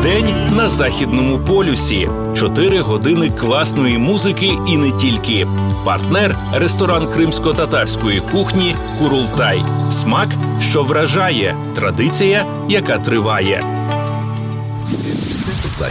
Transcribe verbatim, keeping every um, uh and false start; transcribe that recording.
День на Західному полюсі. Чотири години класної музики і не тільки. Партнер – ресторан кримсько-татарської кухні «Курултай». Смак, що вражає. Традиція, яка триває. Захід.